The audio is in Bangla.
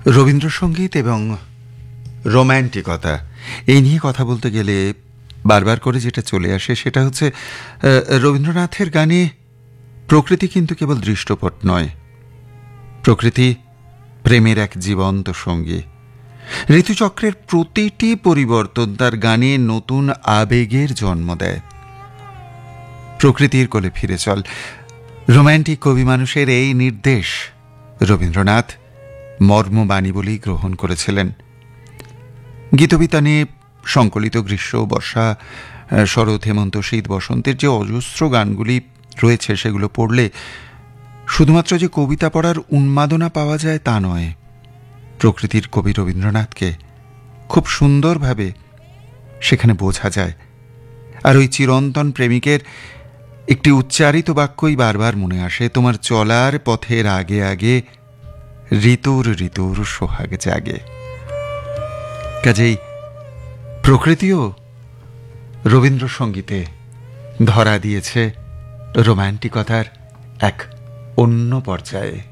রবীন্দ্রসঙ্গীত এবং রোম্যান্টিকতা এই নিয়ে কথা বলতে গেলে বারবার করে যেটা চলে আসে সেটা হচ্ছে রবীন্দ্রনাথের গানে প্রকৃতি কিন্তু কেবল দৃশ্যপট নয়, প্রকৃতি প্রেমের এক জীবন্ত সঙ্গী। ঋতুচক্রের প্রতিটি পরিবর্তন তার গানে নতুন আবেগের জন্ম দেয়। প্রকৃতির কোলে ফিরে চল, রোম্যান্টিক কবি মানুষের এই নির্দেশ রবীন্দ্রনাথ মর্মবাণী বলেই গ্রহণ করেছিলেন। গীতবিতানে সংকলিত গ্রীষ্ম, বর্ষা, শরৎ, হেমন্ত, শীত, বসন্তের যে অজস্র গানগুলি রয়েছে সেগুলো পড়লে শুধুমাত্র যে কবিতা পড়ার উন্মাদনা পাওয়া যায় তা নয়, প্রকৃতির কবি রবীন্দ্রনাথকে খুব সুন্দরভাবে সেখানে বোঝা যায়। আর ওই চিরন্তন প্রেমিকের একটি উচ্চারিত বাক্যই বারবার মনে আসে, তোমার চলার পথের আগে আগে ঋতুর ঋতুর সোহাগ জাগে। কাজেই প্রকৃতিও রবীন্দ্রসঙ্গীতে ধরা দিয়েছে রোম্যান্টিকতার এক অন্য পর্যায়ে।